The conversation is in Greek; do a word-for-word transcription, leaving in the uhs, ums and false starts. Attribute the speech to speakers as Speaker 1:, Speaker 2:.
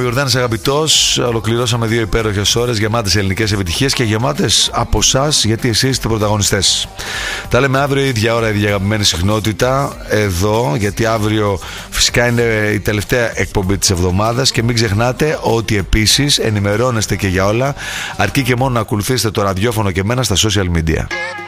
Speaker 1: Ιορδάνης αγαπητός. Ολοκληρώσαμε δύο υπέροχες ώρες γεμάτες ελληνικές επιτυχίες και γεμάτες από εσάς, γιατί εσείς είστε πρωταγωνιστές. Τα λέμε αύριο, ίδια ώρα, ίδια αγαπημένη συχνότητα εδώ, γιατί αύριο φυσικά είναι η τελευταία εκπομπή της εβδομάδας. Και μην ξεχνάτε ότι επίσης ενημερώνεστε και για όλα, αρκεί και μόνο να ακολουθήσετε το ραδιόφωνο και εμένα στα social media.